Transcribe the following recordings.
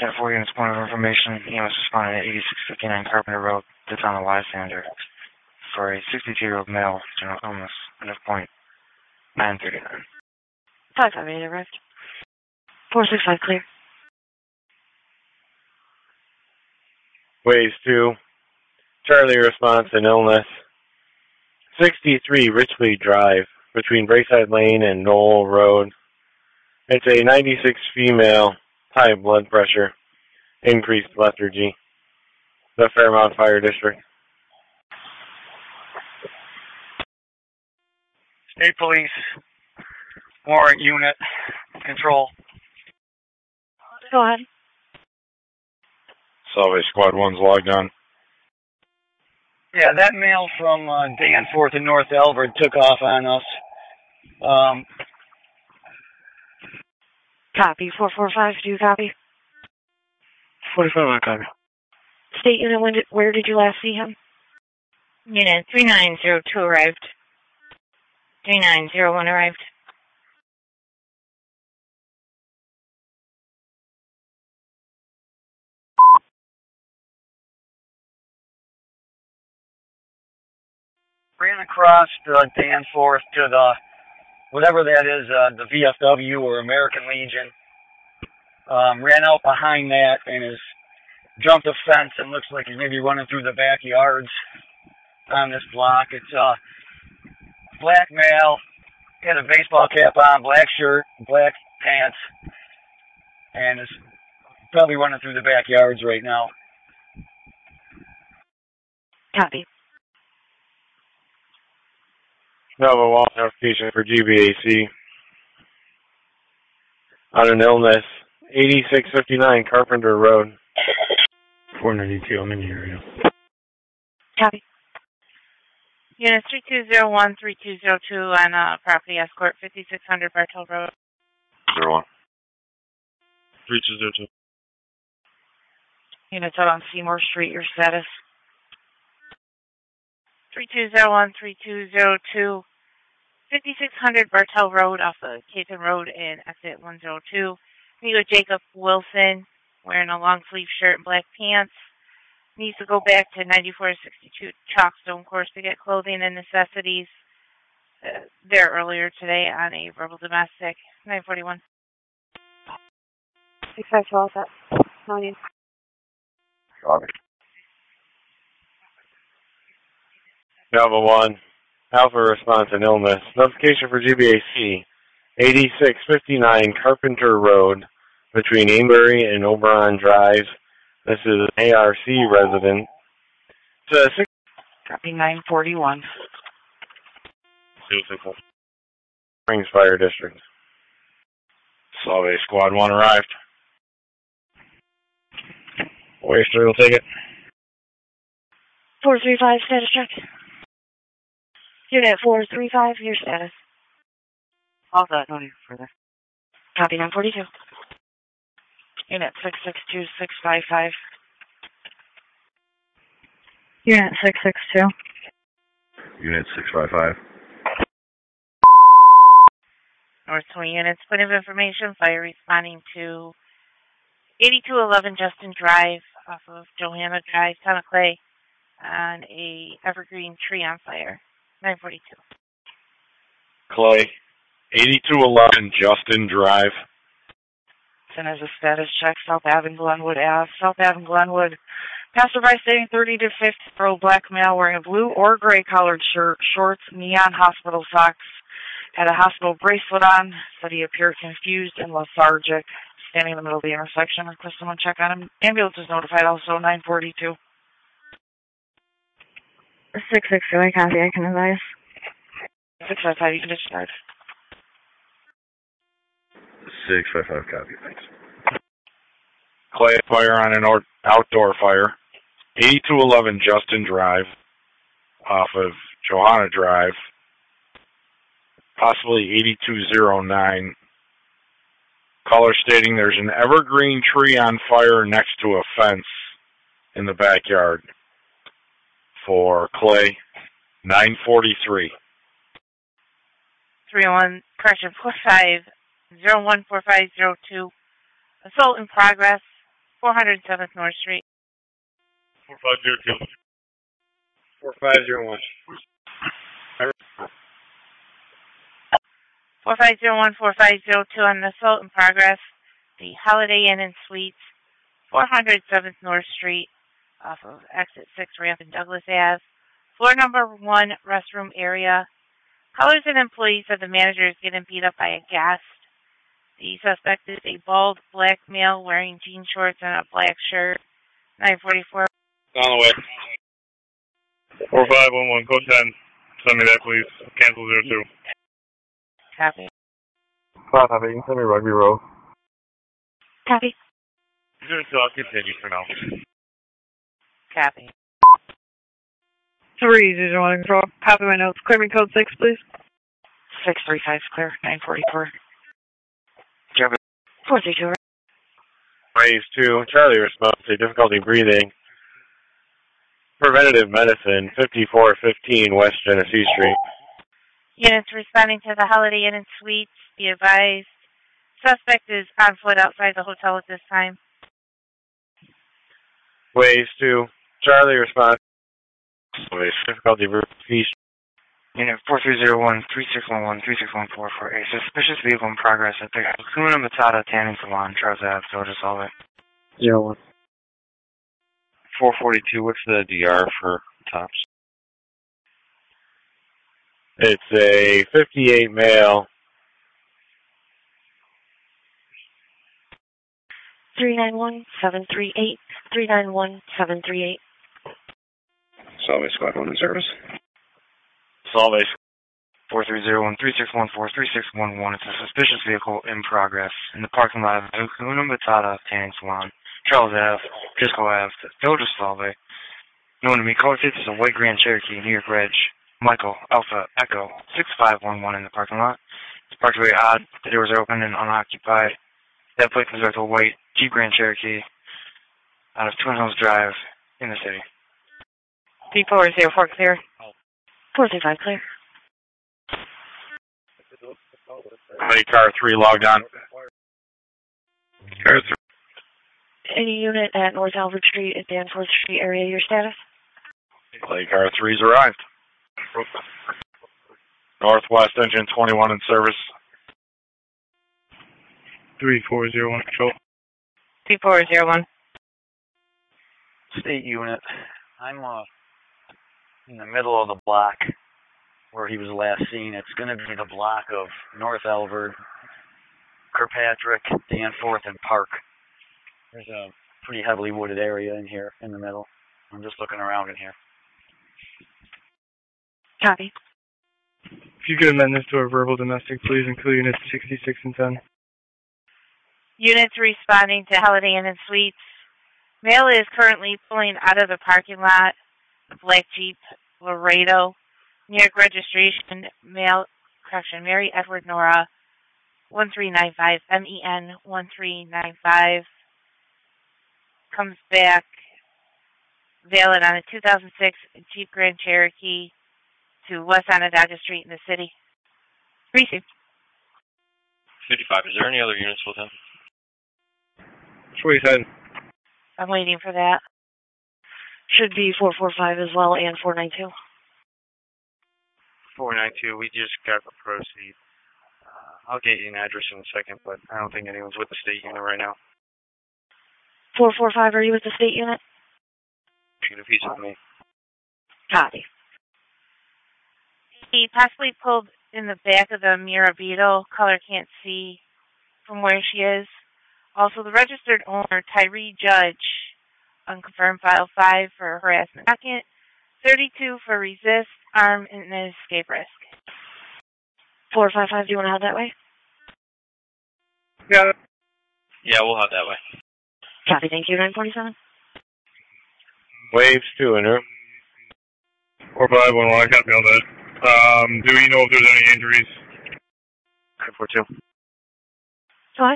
10 4 units, point of information. EMS responded at 8659 Carpenter Road. That's on a bystander for a 62-year-old male, general illness, and of point 939. 558 arrived. 465 clear. Waves 2. Charlie response and illness. 63 Richley Drive between Braeside Lane and Knoll Road. It's a 96 female, high blood pressure, increased lethargy. The Fairmount Fire District. State Police, warrant unit, control. Go ahead. Salvage Squad 1's logged on. Yeah, that male from Danforth in North Elbert took off on us. Copy. 445, do you copy? 45, I copy. State unit, where did you last see him? Unit 3902 arrived. 3901 arrived. Ran across Danforth to the, whatever that is, the VFW or American Legion. Ran out behind that and has jumped a fence and looks like he's maybe running through the backyards on this block. It's a black male, had a baseball cap on, black shirt, black pants, and is probably running through the backyards right now. Copy. Nova Wall notification for GBAC. On an illness, 8659 Carpenter Road. 492, I'm in the area. Copy. Unit 3201, 3202 on property escort, 5600 Bartow Road. 01. 3202. Units out on Seymour Street, your status? 3201, 3202, 5600 Bartow Road off of Caton Road and exit 102. Meet with Jacob Wilson, wearing a long sleeve shirt and black pants. Needs to go back to 9462 Chalkstone Course to get clothing and necessities. There earlier today on a verbal domestic. 941. 6512, set. No need. Copy. Nova 1, Alpha response and illness. Notification for GBAC, 8659 Carpenter Road, between Amesbury and Oberon Drive. This is an ARC resident. It's a Copy 941. Springs Fire District. Salvage Squad 1 arrived. Wave 3 will take it. 435, status check. Unit 435, your status. All set, no need further. Copy 942. Unit 662655. Unit 662. Unit 655. North 20 units, point of information, fire responding to 8211 Justin Drive off of Johanna Drive, Town of Clay, on a evergreen tree on fire. 942. Clay, 8211 Justin Drive. And as a status check, South Ave Glenwood Ave. South Ave Glenwood. Passerby stating 30 to 50-year-old black male wearing a blue or gray collared shirt, shorts, neon hospital socks, had a hospital bracelet on, said he appeared confused and lethargic, standing in the middle of the intersection. Request someone check on him. Ambulance is notified also, 942. 662, I copy, I can advise. 655, you can discharge. 655 copy, thanks. Clay fire on an outdoor fire. 8211 Justin Drive off of Johanna Drive. Possibly 8209. Caller stating there's an evergreen tree on fire next to a fence in the backyard. For Clay, 943. 301, correction, +5, 014502. Assault in progress 407th North Street. 4502. 4501. 4501, 4502 on an assault in progress. The Holiday Inn and Suites, 407th North Street, off of exit 6 ramp in Douglas Ave. Floor number 1, restroom area. Callers and employees of the manager is getting beat up by a guest. The suspect is a bald black male wearing jean shorts and a black shirt. 944. On the way. 4511, code 10. Send me that, please. Cancel 02. Copy. 5 you can send me Rugby Row. Copy. 02, I'll continue for now. Copy. 301 control. Copy my notes. Clear me code 6, please. 635 clear. 944. 432. Phase 2, Charlie response to difficulty breathing. Preventative medicine, 5415 West Genesee Street. Units responding to the Holiday Inn and Suites, be advised. Suspect is on foot outside the hotel at this time. Phase 2, Charlie response. Difficulty breathing. Unit 4301, 3611, 3614 for a suspicious vehicle in progress at the Hakuna Matata Tanning Salon, Charles Ave, Georgia Solvay. 01. 442, what's the DR for tops? It's a 58 male. 391-738. 391-738. Solvay Squad 1 in service. Solvay. 4301, 3614, 3611. It's a suspicious vehicle in progress in the parking lot of Hakuna Matata Tanning Salon, Charles Ave, Frisco Ave, Georgia Solvay. Known to me, caller is a white Grand Cherokee, New York Reg, Michael Alpha Echo 6511 in the parking lot. It's parked very odd. The doors are open and unoccupied. That plate was with a white Jeep Grand Cherokee out of Twin Hills Drive in the city. P404 clear. 435 clear. Car 3 logged on. Car 3. Any unit at North Albert Street and Danforth Street area, your status? Car 3's arrived. Northwest Engine 21 in service. 3401 control. P401. State unit. I'm in the middle of the block where he was last seen. It's going to be the block of North Elverd, Kirkpatrick, Danforth, and Park. There's a pretty heavily wooded area in here in the middle. I'm just looking around in here. Copy. If you could amend this to a verbal domestic, please include units 66 and 10. Units responding to Holiday Inn and Suites. Male is currently pulling out of the parking lot. The black Jeep Laredo. New York registration. Mary Edward Nora. 1395. MEN 1395. Comes back valid on a 2006 Jeep Grand Cherokee to West Onondaga Street in the city. Received. 55. Is there any other units with him? That's what he said. I'm waiting for that. Should be 445 as well and 492. 492, we just got the proceeds. I'll get you an address in a second, but I don't think anyone's with the state unit right now. 445, are you with the state unit? Shoot a piece of me. Copy. He possibly pulled in the back of the Mirabito. Caller can't see from where she is. Also, the registered owner, Tyree Judge, unconfirmed file 5 for harassment. Second, 32 for resist, armed, and escape risk. 455, do you want to head that way? Yeah, we'll head that way. Copy, thank you. 947. Waves 2 in her. 4511, copy all that. Do we know if there's any injuries? 542. What?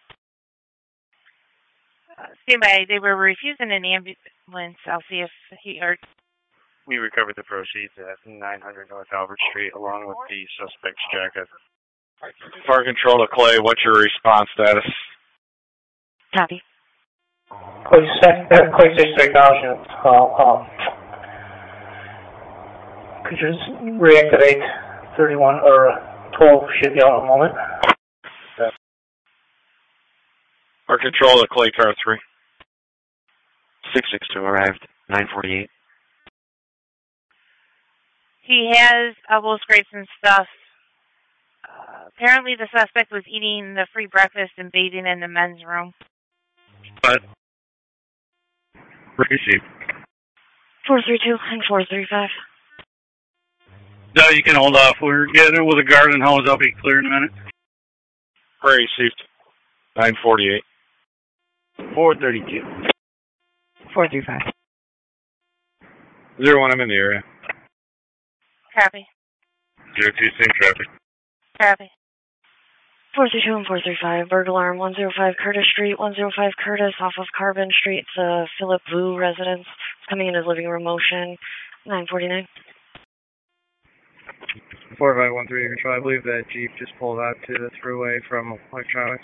Stand by. They were refusing an ambulance. I'll see if he or... We recovered the proceeds at 900 North Albert Street along with the suspect's jacket. Fire control to Clay, what's your response status? Copy. Clay 6 acknowledgement. Could you just reactivate 31 or 12 should be out in a moment? Our control of Clay Car 3. 662 arrived, 948. He has elbow scrapes and stuff. Apparently the suspect was eating the free breakfast and bathing in the men's room. What? Receive. 432 and 435. No, you can hold off. We're getting with a garden hose. I'll be clear in a minute. Received. 948. 432. 435. 01, I'm in the area. Copy. 02, same traffic. Copy. 432 and 435. Burglar alarm 105 Curtis Street, 105 Curtis off of Carbon Street. It's a Philip Vu residence. It's coming in his living room motion. 949. 4513 control. I believe that Jeep just pulled out to the thruway from electronics.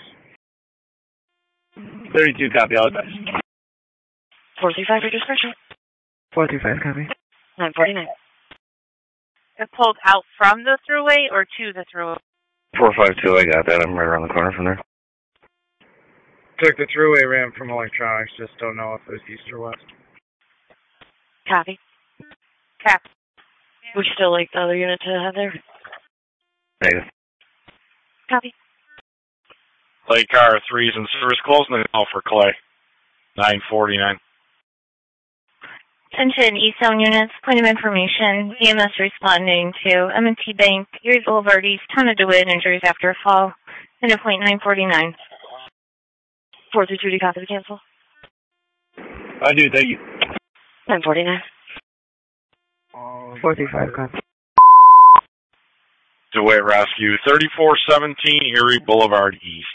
32 copy, all advice. 435 for discretion. 435 copy. 949. It pulled out from the thruway or to the thruway? 452, I got that. I'm right around the corner from there. Took the thruway ramp from electronics. Just don't know if it was east or west. Copy. Copy. Would you still like the other unit to head there? Negative. Copy. Clay Car 3 is in service. Closing the call for Clay. 949. Attention, East Zone units, point of information, EMS responding to M&T Bank, Erie Boulevard East, Town of DeWitt, injuries after a fall, and a point 949. 432, do you copy the cancel? I do, thank you. 949. 435 copy. DeWitt Rescue, 3417 Erie Boulevard East.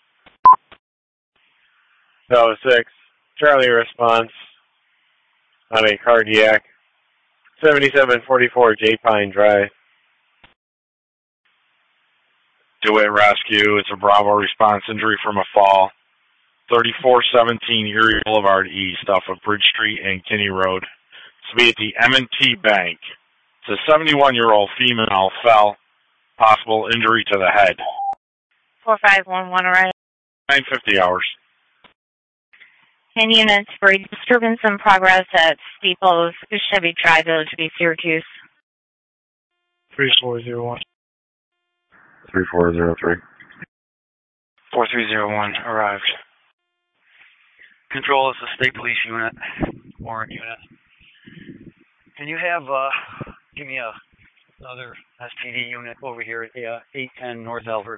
06, Charlie response on a cardiac. 7744 J Pine Drive. DeWitt Rescue, it's a Bravo response injury from a fall. 3417 Erie Boulevard East off of Bridge Street and Kinney Road. To be at the M&T Bank. It's a 71-year-old female fell. Possible injury to the head. 4511 arrived. 950 hours. And units for a disturbance in progress at Steeples, Chevy Drive, Village B, Syracuse. 3401. 3403. 4301 arrived. Control is the State Police unit, warrant unit. Can you have, give me another SPD unit over here at 810 North Elbert?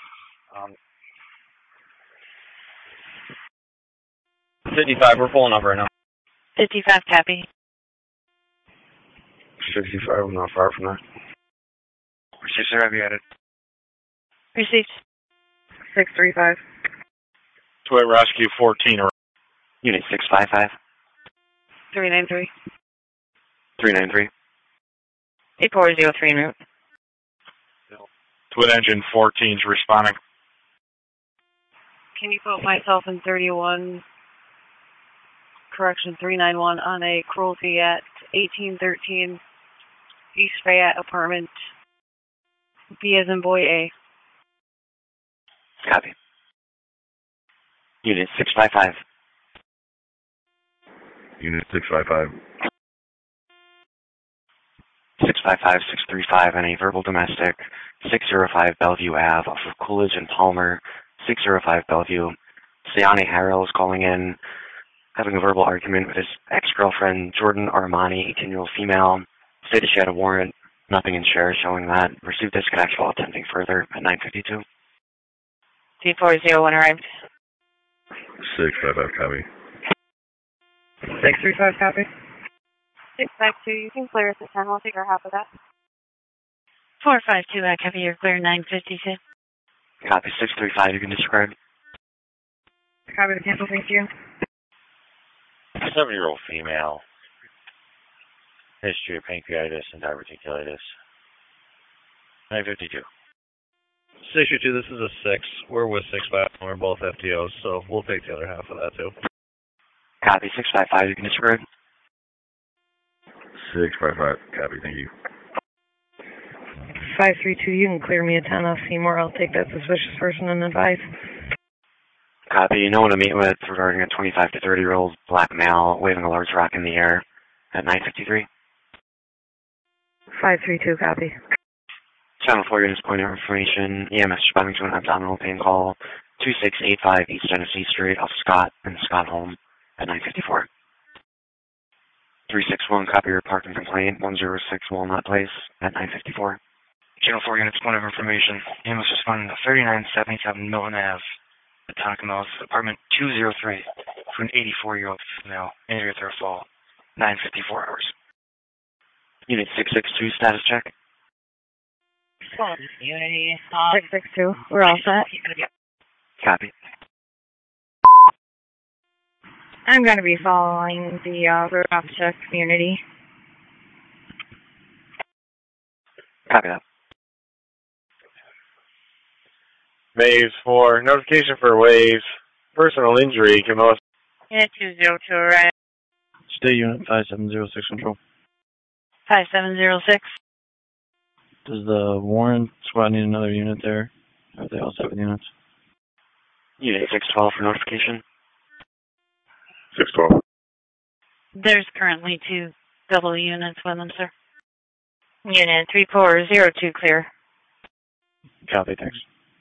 55, we're pulling up right now. 55, copy. 65, I'm not far from that. Received, sir, have you added? Received. 635. DeWitt Rescue 14 arrived. Unit 655. 393. 393. 8403 en route. DeWitt Engine 14 is responding. Can you put myself in 31, correction 391 on a cruelty at 1813 East Fayette apartment, B as in boy A. Copy. Unit 655. Unit 655. 655, 635, and a verbal domestic. 605 Bellevue Ave off of Coolidge and Palmer. 605 Bellevue. Siani Harrell is calling in, having a verbal argument with his ex-girlfriend, Jordan Armani, 18-year-old female. Stated she had a warrant. Nothing in share showing that. Received dispatch while attempting further at 952. 2401 arrived. 655 copy. 635 copy. 652, you can clear at the 10. I'll figure half of that. 452, I copy, you're clear, 952. Copy. 635, you can describe. Copy the cancel, thank you. 7-year-old female. History of pancreatitis and diverticulitis. 952. 622, this is a 6. We're with 6-5, and we're both FTOs, so we'll take the other half of that, too. Copy, 655, you can disregard. 655, copy, thank you. 532, you can clear me a 10 off Seymour. I'll take that suspicious person and advise. Copy, you know what to meet with regarding a 25 to 30-year-old black male waving a large rock in the air at 953. 532, copy. Channel 4 units, point of information, EMS responding to an abdominal pain call, 2685 East Genesee Street off Scott and Scott Home at 954. 361, copy your parking complaint, 106 Walnut Place at 954. Channel 4 units, point of information, EMS responding to 3977 Milton Ave, at Tonica Mills, apartment 203, for an 84-year-old female, injured at their fall, 954 hours. Unit 662, status check. Unity. 662, we're all set. Copy. I'm going to be following the road officer community. Copy that. Waves 4, notification for waves. Personal injury, Camilla. Unit 202, right. State Unit 5706 control. 5706. Does the Warren squad need another unit there? Or are they all 7 units? Unit 612 for notification. 612. There's currently 2 double units with them, sir. Unit 3402, clear. Copy, thanks.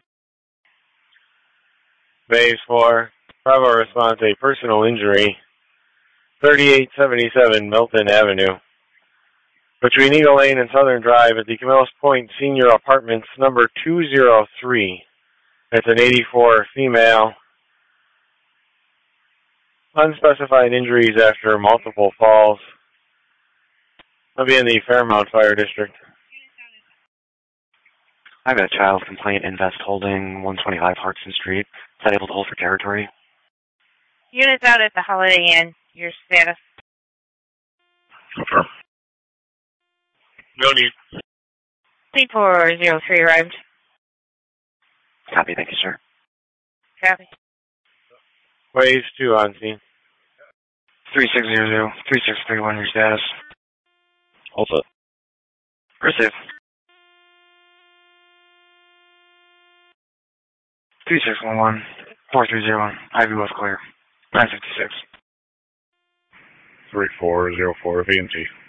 Waves 4, Bravo response, a personal injury. 3877 Milton Avenue. Between Eagle Lane and Southern Drive at the Camillus Point Senior Apartments, number 203. It's an 84 female. Unspecified injuries after multiple falls. I'll be in the Fairmount Fire District. I've got a child complaint in Vest Holding, 125 Hartson Street. Is that able to hold for territory? Units out at the Holiday Inn. Your status? Confirm. No need. 3403 arrived. Copy, thank you, sir. Copy. Waves 2 on scene. 3600, 3631, your status. Hold up. Receive. 3611, 4301, Ivy West clear. 956. 3404 VMT.